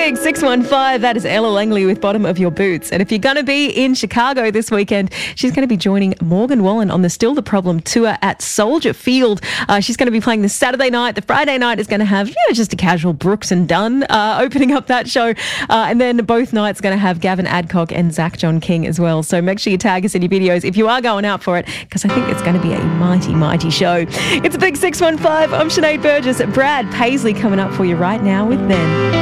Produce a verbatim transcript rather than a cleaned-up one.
big six one five. That is Ella Langley with Bottom of Your Boots. And if you're going to be in Chicago this weekend, she's going to be joining Morgan Wallen on the Still the Problem tour at Soldier Field. Uh, she's going to be playing the Saturday night. The Friday night is going to have, you know, just a casual Brooks and Dunn uh, opening up that show. Uh, and then both nights going to have Gavin Adcock and Zach John King as well. So make sure you tag us in your videos if you are going out for it, because I think it's going to be a mighty, mighty show. It's a big six one five. I'm Sinead Burgess. Brad Paisley coming up for you right now with Then.